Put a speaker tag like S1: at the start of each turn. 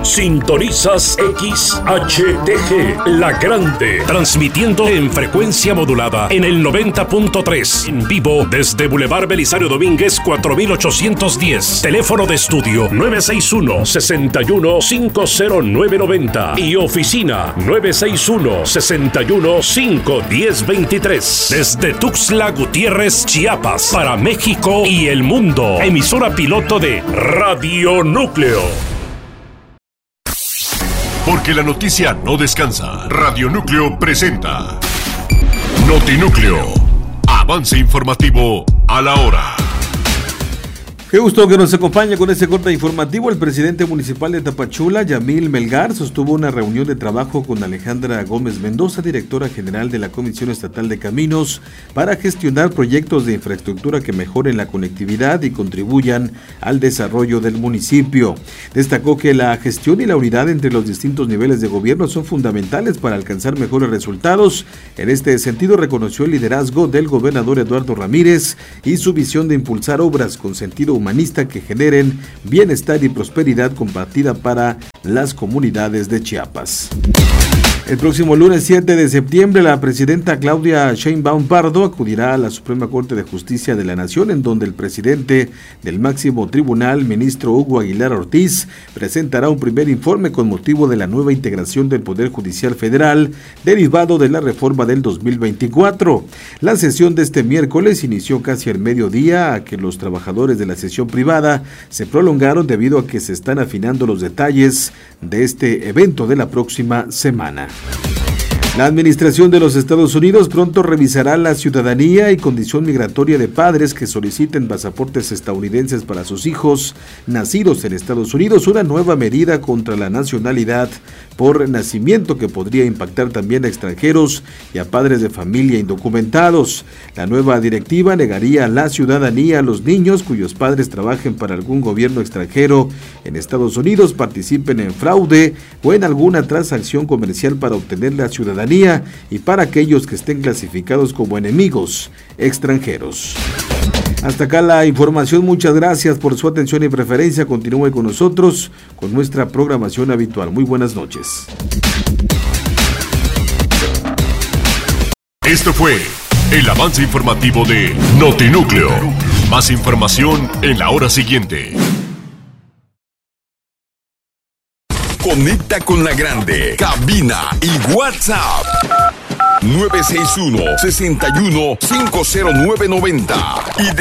S1: Sintonizas XHTG, La Grande, transmitiendo en frecuencia modulada en el 90.3, en vivo desde Boulevard Belisario Domínguez 4810, teléfono de estudio 961-61-50990 y oficina 961-61-51023, desde Tuxtla Gutiérrez, Chiapas, para México y el mundo. Emisora piloto de Radio Núcleo.
S2: Porque la noticia no descansa. Radio Núcleo presenta Notinúcleo. Avance informativo a la hora.
S3: Qué gusto que nos acompañe con este corte informativo. El presidente municipal de Tapachula, Yamil Melgar, sostuvo una reunión de trabajo con Alejandra Gómez Mendoza, directora general de la Comisión Estatal de Caminos, para gestionar proyectos de infraestructura que mejoren la conectividad y contribuyan al desarrollo del municipio. Destacó que la gestión y la unidad entre los distintos niveles de gobierno son fundamentales para alcanzar mejores resultados. En este sentido, reconoció el liderazgo del gobernador Eduardo Ramírez y su visión de impulsar obras con sentido humanista que generen bienestar y prosperidad compartida para las comunidades de Chiapas. El próximo lunes 7 de septiembre, la presidenta Claudia Sheinbaum Pardo acudirá a la Suprema Corte de Justicia de la Nación, en donde el presidente del máximo tribunal, ministro Hugo Aguilar Ortiz, presentará un primer informe con motivo de la nueva integración del Poder Judicial Federal, derivado de la reforma del 2024. La sesión de este miércoles inició casi al mediodía, a que los trabajadores de la sesión privada se prolongaron debido a que se están afinando los detalles de este evento de la próxima semana. La administración de los Estados Unidos pronto revisará la ciudadanía y condición migratoria de padres que soliciten pasaportes estadounidenses para sus hijos nacidos en Estados Unidos, una nueva medida contra la nacionalidad por nacimiento que podría impactar también a extranjeros y a padres de familia indocumentados. La nueva directiva negaría la ciudadanía a los niños cuyos padres trabajen para algún gobierno extranjero en Estados Unidos, participen en fraude o en alguna transacción comercial para obtener la ciudadanía, y para aquellos que estén clasificados como enemigos extranjeros. Hasta acá la información. Muchas gracias por su atención y preferencia. Continúe con nosotros con nuestra programación habitual. Muy buenas noches.
S2: Esto fue el avance informativo de Notinúcleo. Más información en la hora siguiente.
S4: Conecta con La Grande, cabina y WhatsApp 961-61-50990 y